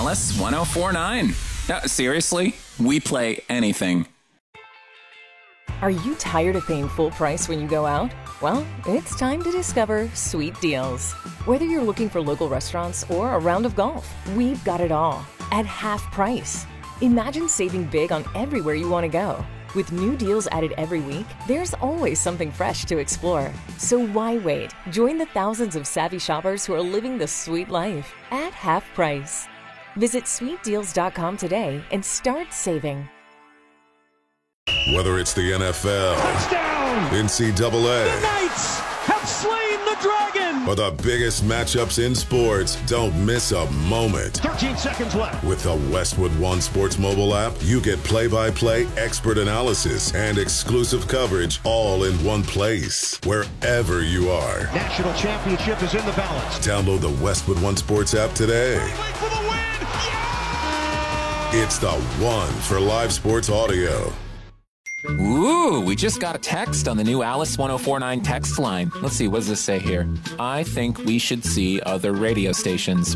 Alice 1049. Seriously, we play anything. Are you tired of paying full price when you go out? Well, it's time to discover Sweet Deals. Whether you're looking for local restaurants or a round of golf, we've got it all at half price. Imagine saving big on everywhere you want to go. With new deals added every week, there's always something fresh to explore. So why wait? Join the thousands of savvy shoppers who are living the sweet life at half price. Visit sweetdeals.com today and start saving. Whether it's the NFL, touchdown, NCAA, the Knights have slain the dragon, or the biggest matchups in sports, don't miss a moment. 13 seconds left. With the Westwood One Sports mobile app, you get play-by-play expert analysis and exclusive coverage all in one place, wherever you are. National championship is in the balance. Download the Westwood One Sports app today. For the win! Yeah! It's the one for live sports audio. Ooh, we just got a text on the new Alice 1049 text line. Let's see, what does this say here? I think we should see other radio stations.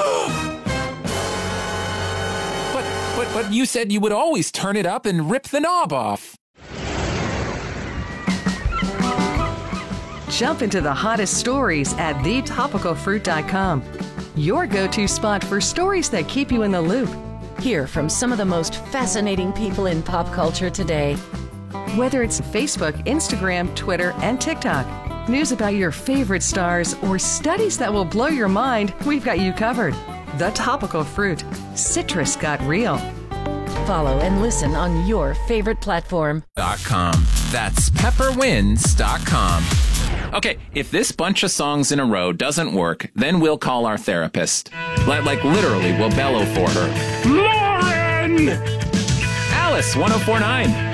But you said you would always turn it up and rip the knob off. Jump into the hottest stories at thetopicalfruit.com. Your go-to spot for stories that keep you in the loop. Hear from some of the most fascinating people in pop culture today. Whether it's Facebook, Instagram, Twitter, and TikTok, news about your favorite stars, or studies that will blow your mind, we've got you covered. The Topical Fruit. Citrus got real. Follow and listen on your favorite platform. .com. That's pepperwinds.com. Okay, if this bunch of songs in a row doesn't work, then we'll call our therapist. Like literally, we'll bellow for her. Lauren! Alice 1049.